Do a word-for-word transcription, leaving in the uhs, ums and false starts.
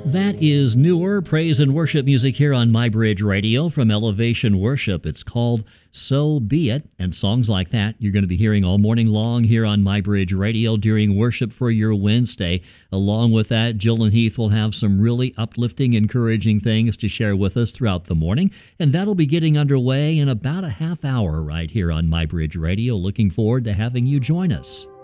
That is newer praise and worship music here on My Bridge Radio from Elevation Worship. It's called So Be It, and songs like that you're going to be hearing all morning long here on My Bridge Radio during Worship for Your Wednesday. Along with that, Jill and Heath will have some really uplifting, encouraging things to share with us throughout the morning, and that'll be getting underway in about a half hour right here on My Bridge Radio. Looking forward to having you join us.